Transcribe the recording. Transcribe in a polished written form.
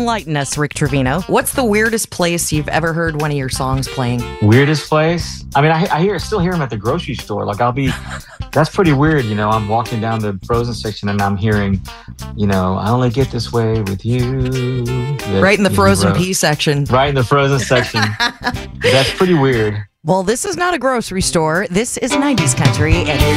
enlighten us, Rick Trevino. What's the weirdest place you've ever heard one of your songs playing? Weirdest place? I mean, still hear them at the grocery store. Like that's pretty weird. I'm walking down the Frozen section and I'm hearing, I only get this way with you. Right in the Frozen P section. Right in the Frozen section. That's pretty weird. Well, this is not a grocery store. This is 90s country, and